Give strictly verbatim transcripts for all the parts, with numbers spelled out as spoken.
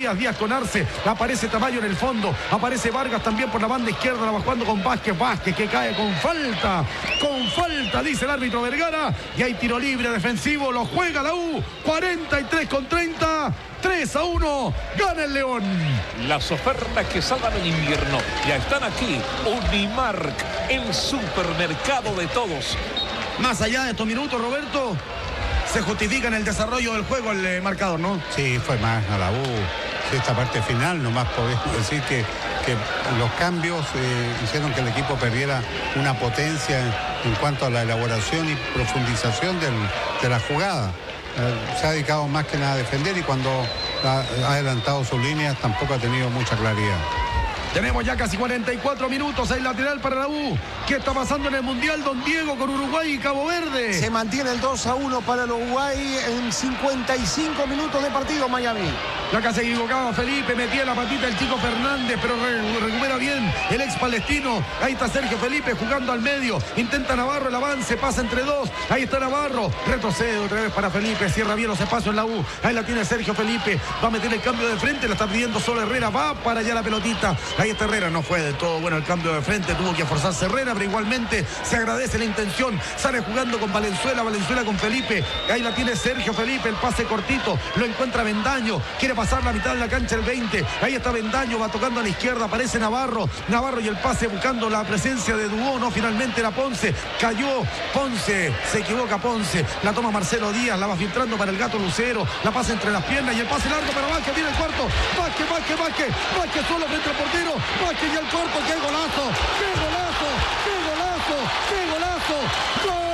Díaz, Díaz con Arce, aparece Tamayo en el fondo, aparece Vargas también por la banda izquierda, la va jugando con Vázquez, Vázquez que cae con falta, con falta, dice el árbitro Vergara, y hay tiro libre defensivo, lo juega la U, cuarenta y tres con treinta, tres a uno, gana el León. Las ofertas que salvan en invierno ya están aquí. Unimark, el supermercado de todos. Más allá de estos minutos, Roberto, se justifica en el desarrollo del juego el eh, marcador, ¿no? Sí, fue más a la U. Sí, esta parte final, nomás podemos decir que, que los cambios eh, hicieron que el equipo perdiera una potencia en, en cuanto a la elaboración y profundización del, de la jugada. Eh, se ha dedicado más que nada a defender y cuando ha, ha adelantado sus líneas tampoco ha tenido mucha claridad. Tenemos ya casi cuarenta y cuatro minutos. Hay lateral para la U. ¿Qué está pasando en el Mundial, don Diego, con Uruguay y Cabo Verde? Se mantiene el dos a uno para el Uruguay en cincuenta y cinco minutos de partido, Miami. Ya casi equivocaba Felipe, metía la patita el chico Fernández, pero re recupera bien el ex palestino. Ahí está Sergio Felipe jugando al medio. Intenta Navarro el avance, pasa entre dos. Ahí está Navarro, retrocede otra vez para Felipe, cierra bien los espacios en la U. Ahí la tiene Sergio Felipe, va a meter el cambio de frente, la está pidiendo solo Herrera, va para allá la pelotita. Ahí está Herrera, no fue de todo bueno el cambio de frente, tuvo que forzarse Herrera, pero igualmente se agradece la intención. Sale jugando con Valenzuela, Valenzuela con Felipe. Ahí la tiene Sergio Felipe, el pase cortito, lo encuentra Bendaño, quiere pasar la mitad de la cancha el veinte. Ahí está Bendaño, va tocando a la izquierda, aparece Navarro. Navarro y el pase buscando la presencia de Dubó, no, finalmente era Ponce. Cayó Ponce, se equivoca Ponce. La toma Marcelo Díaz, la va filtrando para el Gato Lucero. La pasa entre las piernas y el pase largo para Vázquez, viene el cuarto. Vázquez, Vázquez, Vázquez. Vázquez solo frente al portero. Vázquez y el cuerpo, qué golazo, qué golazo, qué golazo, qué golazo. ¡Gol!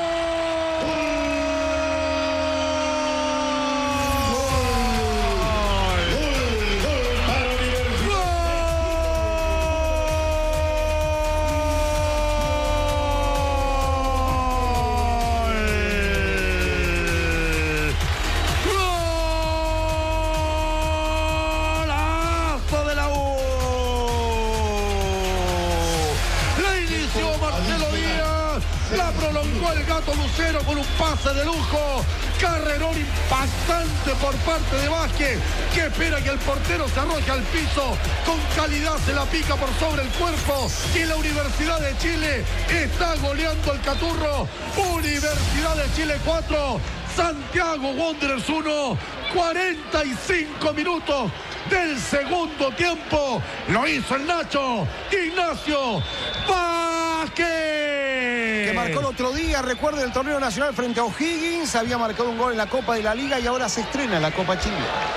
El Gato Lucero con un pase de lujo, carrerón impactante por parte de Vázquez, que espera que el portero se arroje al piso, con calidad se la pica por sobre el cuerpo, y la Universidad de Chile está goleando el Caturro. Universidad de Chile cuatro, Santiago Wanderers uno, cuarenta y cinco minutos del segundo tiempo, lo hizo el Nacho Ignacio Vázquez, que marcó el otro día, recuerden, el torneo nacional frente a O'Higgins, había marcado un gol en la Copa de la Liga y ahora se estrena en la Copa Chile.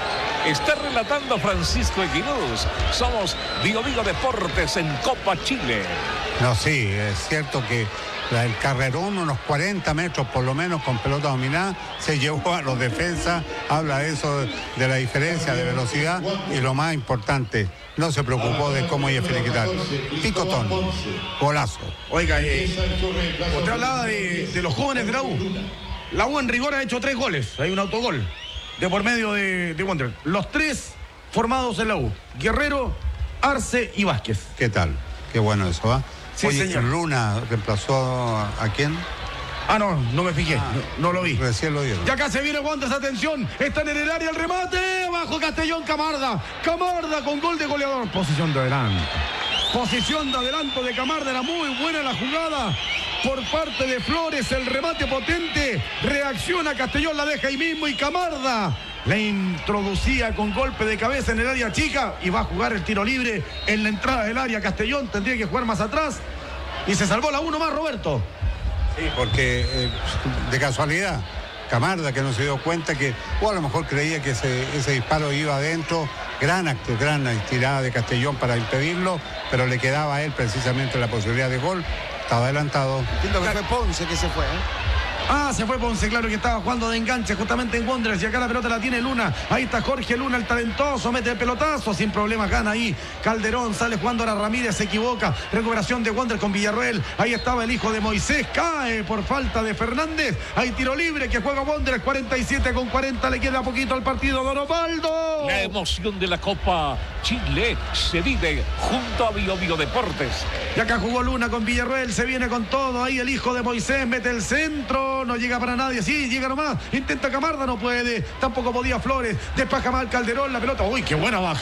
Está relatando Francisco Equinuz. Somos Vigo Vigo Deportes en Copa Chile. No, sí, es cierto que el carrerón, unos cuarenta metros por lo menos con pelota dominada, se llevó a los defensas. Habla eso de la diferencia de velocidad y lo más importante, no se preocupó de cómo iba a finiquitar. Picotón, golazo. Oiga, eh, usted hablaba de, de los jóvenes de la U. La U en rigor ha hecho tres goles, hay un autogol de por medio de, de Wanderers. Los tres formados en la U: Guerrero, Arce y Vázquez. ¿Qué tal? Qué bueno eso, ¿va? Sí, Oye, señor. Luna reemplazó a, ¿a quién? Ah, no, no me fijé, Ah, no, no lo vi. Recién lo dieron. Ya acá se viene Wanderers, atención, están en el área el remate, abajo Castellón, Camarda, Camarda con gol de goleador, posición de adelanto. Posición de adelanto de Camarda, era muy buena la jugada por parte de Flores, el remate potente, reacciona Castellón, la deja ahí mismo y Camarda la introducía con golpe de cabeza en el área chica y va a jugar el tiro libre en la entrada del área. Castellón tendría que jugar más atrás y se salvó la uno más, Roberto. Sí, porque eh, de casualidad, Camarda, que no se dio cuenta que, o a lo mejor creía que ese, ese disparo iba adentro, gran acto, gran tirada de Castellón para impedirlo, pero le quedaba a él precisamente la posibilidad de gol, estaba adelantado. Entiendo que fue Ponce que se fue, ¿eh? Ah, se fue Ponce, claro que estaba jugando de enganche justamente en Wanderers y acá la pelota la tiene Luna. Ahí está Jorge Luna, el talentoso, mete el pelotazo, sin problemas gana ahí. Calderón sale jugando ahora Ramírez, se equivoca. Recuperación de Wanderers con Villarroel. Ahí estaba el hijo de Moisés, cae por falta de Fernández. Hay tiro libre que juega Wanderers, cuarenta y siete con cuarenta, le queda poquito al partido, Don Osvaldo. La emoción de la Copa Chile se vive junto a Vigo Vigo Deportes. Y acá jugó Luna con Villarroel, se viene con todo. Ahí el hijo de Moisés mete el centro, no llega para nadie. Sí, llega nomás, intenta Camarda, no puede. Tampoco podía Flores, despaja mal Calderón, la pelota. Uy, qué buena baja.